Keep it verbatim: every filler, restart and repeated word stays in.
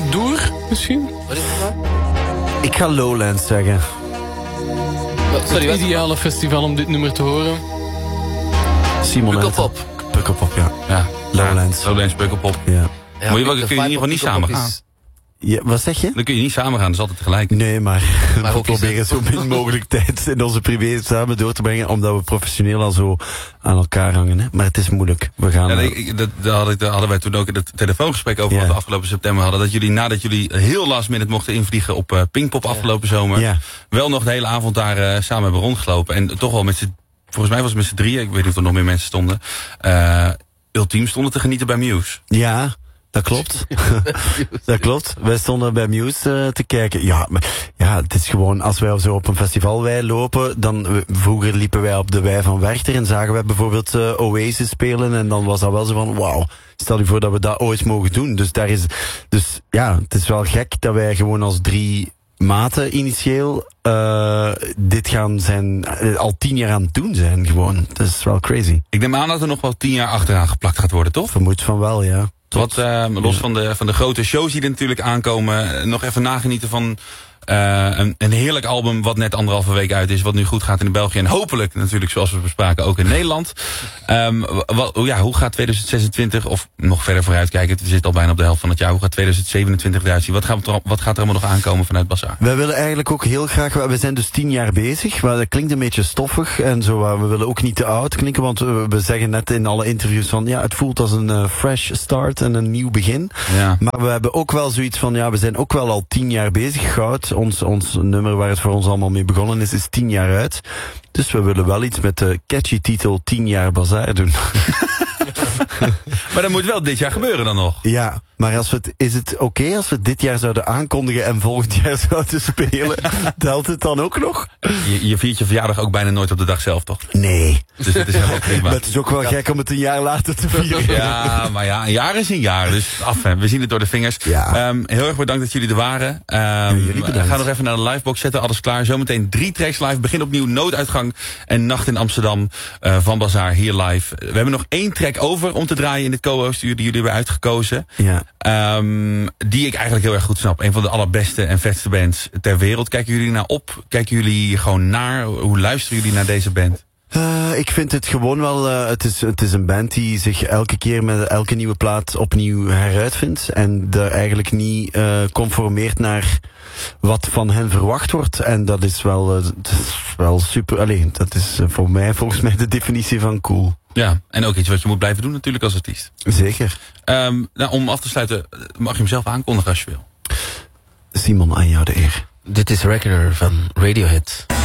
Door, misschien? Wat is het nou? Ik ga Lowlands zeggen. Wat, sorry, het wat? ideale festival om dit nummer te horen. Simon Pukkelpop. Pukkelpop, ja. Ja. Lowlands. Lowlands, Pukkelpop. Ja. Ja, Moet je wel- de kun je in vibe ieder geval op niet Pukkelpop samen is- Ja, wat zeg je? Dan kun je niet samen gaan, dat is altijd tegelijk. Nee, maar, Maar we ook is proberen het- zo min mogelijk tijd in onze privé samen door te brengen, omdat we professioneel al zo aan elkaar hangen. Hè? Maar het is moeilijk. We gaan... Ja, eh, nee, ik- dat, daar had ik, daar hadden wij toen ook in het telefoongesprek over Ja. wat we afgelopen september hadden. Dat jullie, nadat jullie heel last minute mochten invliegen op uh, Pinkpop afgelopen zomer, Ja. wel nog de hele avond daar uh, samen hebben rondgelopen. En toch wel met z'n, volgens mij was het met z'n drieën, ik weet niet of er nog meer mensen stonden, uh, ultiem stonden te genieten bij Muse. Ja, dat klopt. Dat klopt. Wij stonden bij Muse uh, te kijken. Ja, maar, ja, het is gewoon, als wij zo op een festivalwei lopen, dan, uh, vroeger liepen wij op de wei van Werchter en zagen wij bijvoorbeeld uh, Oasis spelen en dan was dat wel zo van, wauw, stel je voor dat we dat ooit mogen doen. Dus daar is, dus ja, het is wel gek dat wij gewoon als drie maten initieel uh, dit gaan zijn, uh, al tien jaar aan het doen zijn gewoon. Dat is wel crazy. Ik neem aan dat er nog wel tien jaar achteraan geplakt gaat worden, toch? Vermoed van wel, ja. Wat, uh, los van de, van de grote shows die er natuurlijk aankomen, nog even nagenieten van uh, een, een heerlijk album wat net anderhalve week uit is, wat nu goed gaat in België en hopelijk natuurlijk, zoals we bespraken, ook in Nederland. Um, wat, ja, hoe gaat tweeduizend zesentwintig, of nog verder vooruitkijken, we zitten al bijna op de helft van het jaar, hoe gaat tweeduizend zevenentwintig eruit zien? Wat, gaan we, wat gaat er allemaal nog aankomen vanuit Bazaar? Wij willen eigenlijk ook heel graag, we zijn dus tien jaar bezig, maar dat klinkt een beetje stoffig en zo, we willen ook niet te oud klinken, want we, we zeggen net in alle interviews van, ja, het voelt als een uh, fresh start en een nieuw begin. Ja. Maar we hebben ook wel zoiets van, ja, we zijn ook wel al tien jaar bezig. Goud, ons, ons nummer waar het voor ons allemaal mee begonnen is, is tien jaar uit. Dus we willen wel iets met de catchy titel tien jaar Bazaar doen. Maar dat moet wel dit jaar gebeuren dan nog. Ja, maar als we het, is het oké okay als we het dit jaar zouden aankondigen en volgend jaar zouden spelen? Telt het dan ook nog? Je, je viert je verjaardag ook bijna nooit op de dag zelf, toch? Nee. Dus het is helemaal prima. Maar het is ook wel gek om het een jaar later te vieren. Ja, maar ja, een jaar is een jaar. Dus af, hè. We zien het door de vingers. Ja. Um, heel erg bedankt dat jullie er waren. Um, ja, jullie bedankt. Ga nog even naar de livebox zetten. Alles klaar. Zometeen drie tracks live. Begin opnieuw Nooduitgang en Nacht in Amsterdam uh, van Bazaar hier live. We hebben nog één track over om te draaien in de co-host uur die jullie hebben uitgekozen. Ja. Um, die ik eigenlijk heel erg goed snap. Een van de allerbeste en vetste bands ter wereld. Kijken jullie naar op? Kijken jullie gewoon naar? Hoe luisteren jullie naar deze band? Uh, ik vind het gewoon wel, uh, het, is, het is een band die zich elke keer met elke nieuwe plaat opnieuw heruitvindt. En er eigenlijk niet uh, conformeert naar wat van hen verwacht wordt. En dat is wel, uh, dat is wel super, alleen dat is uh, voor mij volgens mij de definitie van cool. Ja, en ook iets wat je moet blijven doen natuurlijk als artiest. Zeker. Um, nou, om af te sluiten, mag je hem zelf aankondigen als je wil. Simon, aan jou de eer. Dit is Regular van Radiohead.